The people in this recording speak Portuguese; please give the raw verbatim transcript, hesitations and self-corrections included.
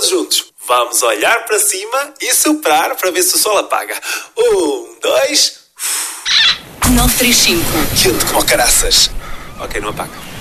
Todos juntos. Vamos olhar para cima e soprar para ver se o sol apaga. Um, dois... nove três cinco. Quente como caraças. Ok, não apaga.